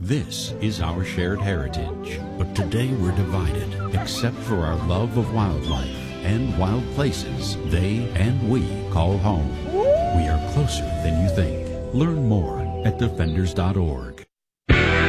This is our shared heritage, but today we're divided, except for our love of wildlife and wild places they and we call home. We are closer than you think. Learn more at defenders.org.